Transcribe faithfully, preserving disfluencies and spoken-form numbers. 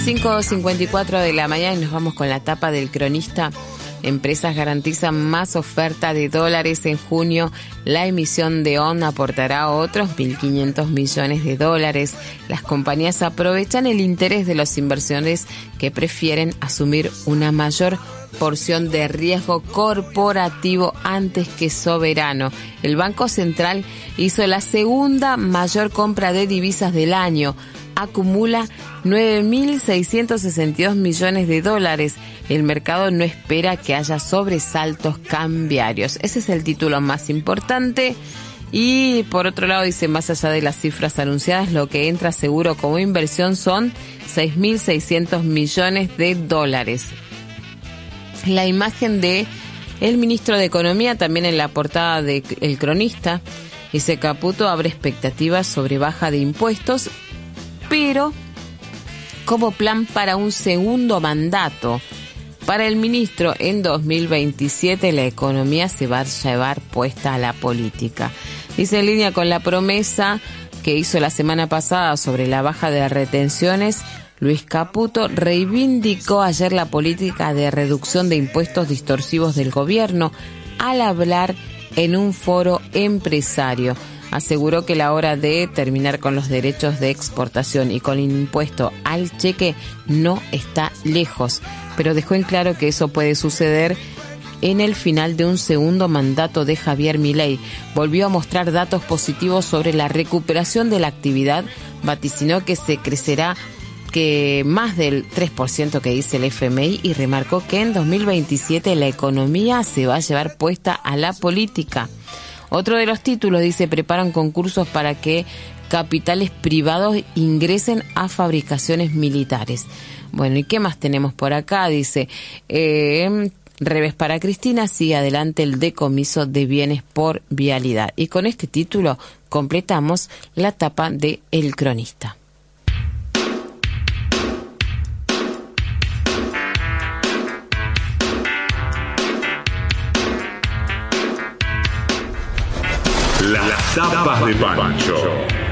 cinco cincuenta y cuatro de la mañana y nos vamos con la tapa del Cronista. Empresas garantizan más oferta de dólares en junio. La emisión de O N aportará otros mil quinientos millones de dólares. Las compañías aprovechan el interés de los inversores que prefieren asumir una mayor porción de riesgo corporativo antes que soberano. El Banco Central hizo la segunda mayor compra de divisas del año. Acumula nueve mil seiscientos sesenta y dos millones de dólares. El mercado no espera que haya sobresaltos cambiarios. Ese es el título más importante. Y por otro lado dice, más allá de las cifras anunciadas, lo que entra seguro como inversión son seis mil seiscientos millones de dólares. La imagen de el ministro de Economía también en la portada de El Cronista. Dice, Caputo abre expectativas sobre baja de impuestos, pero como plan para un segundo mandato. Para el ministro, en dos mil veintisiete la economía se va a llevar puesta a la política. Dice, en línea con la promesa que hizo la semana pasada sobre la baja de retenciones, Luis Caputo reivindicó ayer la política de reducción de impuestos distorsivos del gobierno al hablar en un foro empresario. Aseguró que la hora de terminar con los derechos de exportación y con el impuesto al cheque no está lejos, pero dejó en claro que eso puede suceder en el final de un segundo mandato de Javier Milei. Volvió a mostrar datos positivos sobre la recuperación de la actividad, vaticinó que se crecerá que más del tres por ciento que dice el F M I y remarcó que en dos mil veintisiete la economía se va a llevar puesta a la política. Otro de los títulos dice, preparan concursos para que capitales privados ingresen a fabricaciones militares. Bueno, ¿y qué más tenemos por acá? Dice, eh, revés para Cristina, sigue adelante el decomiso de bienes por vialidad. Y con este título completamos la tapa de El Cronista. Las tapas de Pancho.